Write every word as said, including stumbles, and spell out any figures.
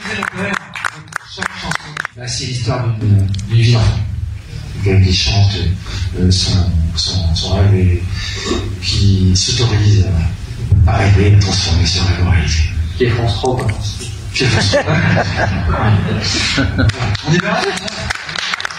disait le poème, chaque chanson, bah, c'est l'histoire d'une vie d'enfant. Quelqu'un qui chante euh, son, son, son rêve et qui s'autorise à rêver, à transformer ce rêve en réalité. Qui est France Rock. Qui est France Rock. On y va.